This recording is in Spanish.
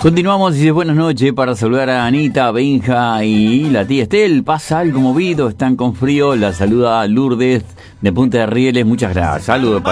Continuamos y dice buenas noches para saludar a Anita, Benja y la tía Estel. Pasa algo movido, están con frío. La saluda Lourdes de Punta de Rieles. Muchas gracias. Saludos para